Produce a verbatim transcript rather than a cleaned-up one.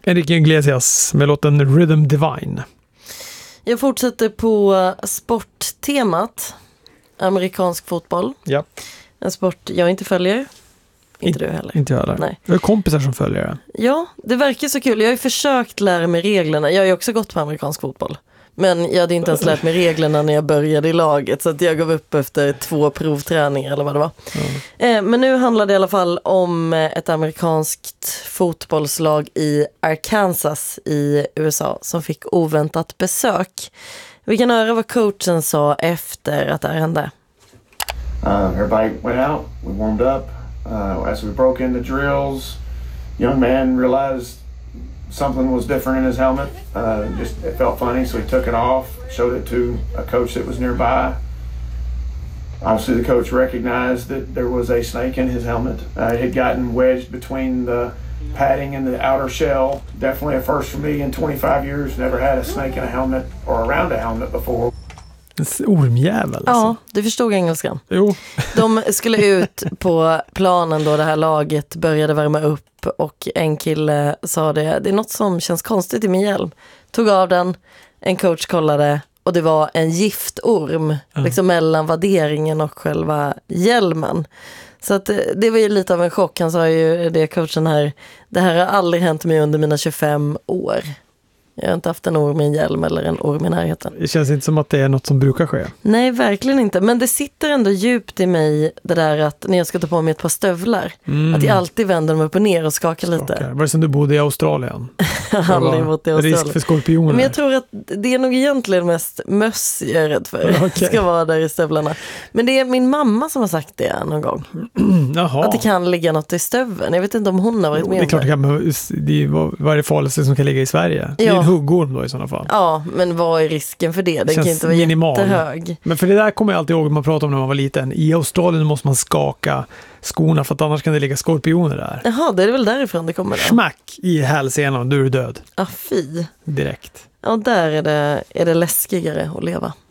Enrique Iglesias med låten Rhythm Divine. Jag fortsätter på sporttemat. Amerikansk fotboll. Ja. En sport jag inte följer. Inte du heller. Inte jag heller. Nej. Jag har kompisar som följer det. Ja, det verkar så kul. Jag har ju försökt lära mig reglerna. Jag har ju också gått på amerikansk fotboll. Men jag hade inte ens lärt mig reglerna när jag började i laget. Så att jag gav upp efter två provträningar eller vad det var. Mm. Men nu handlar det i alla fall om ett amerikanskt fotbollslag i Arkansas i U S A som fick oväntat besök. Vi kan höra vad coachen sa efter att det här hände. Uh, everybody went out, we warmed up. Uh, as we broke into drills, young man realized something was different in his helmet. Uh, just it felt funny, so he took it off, showed it to a coach that was nearby. Obviously, the coach recognized that there was a snake in his helmet. Uh, it had gotten wedged between the padding and the outer shell. Definitely a first for me in twenty-five years. Never had a snake in a helmet or around a helmet before. En ormjävel alltså. Ja, du förstod engelskan. Jo. De skulle ut på planen då det här laget började värma upp och en kille sa det, det är något som känns konstigt i min hjälm. Tog av den, en coach kollade och det var en giftorm mm. liksom mellan vadderingen och själva hjälmen. Så att det var ju lite av en chock. Han sa ju det, coachen här, det här har aldrig hänt mig under mina tjugofem år. Jag har inte haft en orm i en hjälm eller en orm i närheten. Det känns inte som att det är något som brukar ske. Nej, verkligen inte. Men det sitter ändå djupt i mig det där att när jag ska ta på mig ett par stövlar mm. att jag alltid vänder dem upp och ner och skakar, skakar. lite. Var det som du bodde i Australien? Aldrig bott i Australien. Risk för skorpioner. Men jag tror att det är nog egentligen mest möss jag är rädd för. Okay. Ska vara där i stövlarna. Men det är min mamma som har sagt det någon gång. Jaha. Att det kan ligga något i stöveln. Jag vet inte om hon har varit jo, med. Det är klart det kan. Det är, vad är det farligaste som kan ligga i Sverige? Ja. Det är en huggorm då i sådana fall. Ja, men vad är risken för det? Den Känns kan inte vara minimal. Jättehög. Men för det där kommer jag alltid ihåg när man pratade om när man var liten. I Australien måste man skaka skorna för att annars kan det ligga skorpioner där. Jaha, det är väl därifrån det kommer då? Smack i hälsenan, du är död. Ah, fy. Direkt. Ja, där är det, är det läskigare att leva.